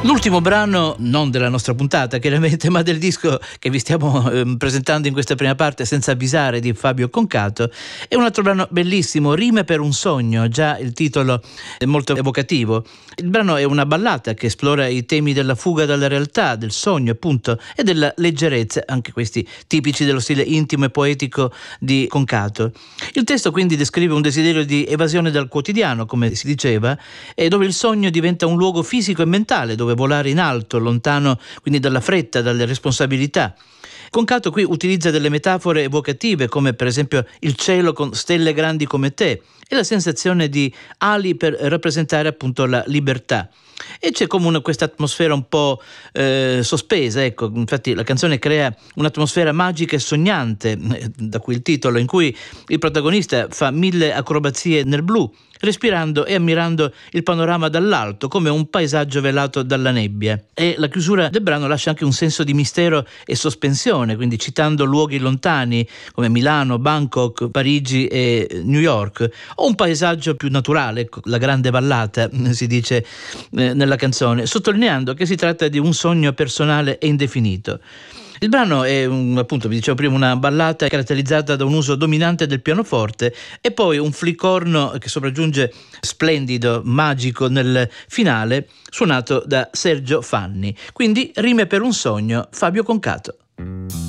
L'ultimo brano, non della nostra puntata chiaramente, ma del disco che vi stiamo presentando in questa prima parte, Senza avvisare, di Fabio Concato, è un altro brano bellissimo, Rime per un sogno, già il titolo è molto evocativo. Il brano è una ballata che esplora i temi della fuga dalla realtà, del sogno appunto, e della leggerezza, anche questi tipici dello stile intimo e poetico di Concato. Il testo quindi descrive un desiderio di evasione dal quotidiano, come si diceva, e dove il sogno diventa un luogo fisico e mentale, dove volare in alto, lontano quindi dalla fretta, dalle responsabilità. Concato qui utilizza delle metafore evocative, come per esempio il cielo con stelle grandi come te e la sensazione di ali per rappresentare appunto la libertà. E c'è come questa atmosfera un po' sospesa, ecco, infatti la canzone crea un'atmosfera magica e sognante, da cui il titolo, in cui il protagonista fa 1000 acrobazie nel blu, respirando e ammirando il panorama dall'alto come un paesaggio velato dalla nebbia. E la chiusura del brano lascia anche un senso di mistero e sospensione, quindi citando luoghi lontani come Milano, Bangkok, Parigi e New York, o un paesaggio più naturale, la grande vallata si dice nella canzone, sottolineando che si tratta di un sogno personale e indefinito. Il brano è appunto, vi dicevo prima, una ballata caratterizzata da un uso dominante del pianoforte e poi un flicorno che sopraggiunge splendido, magico nel finale, suonato da Sergio Fanni. Quindi Rime per un sogno, Fabio Concato.